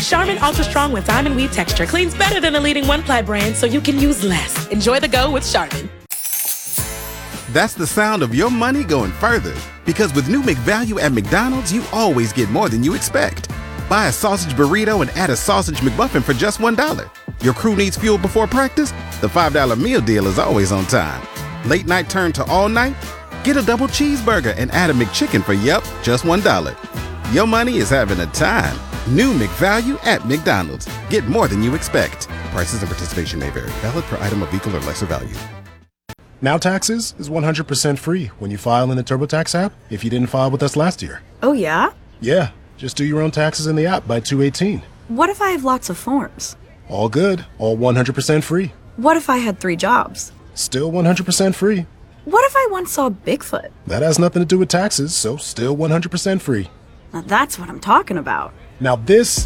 Charmin Ultra Strong with diamond weave texture cleans better than the leading one-ply brand, so you can use less. Enjoy the go with Charmin. That's the sound of your money going further. Because with new McValue at McDonald's, you always get more than you expect. Buy a sausage burrito and add a sausage McMuffin for just $1. Your crew needs fuel before practice? The $5 meal deal is always on time. Late night turn to all night? Get a double cheeseburger and add a McChicken for, just $1. Your money is having a time. New McValue at McDonald's. Get more than you expect. Prices and participation may vary. Valid per item of equal or lesser value. Now Taxes is 100% free when you file in the TurboTax app if you didn't file with us last year. Oh, yeah? Yeah, just do your own taxes in the app by 2/18. What if I have lots of forms? All good, all 100% free. What if I had 3 jobs? Still 100% free. What if I once saw Bigfoot? That has nothing to do with taxes, so still 100% free. Now that's what I'm talking about. Now this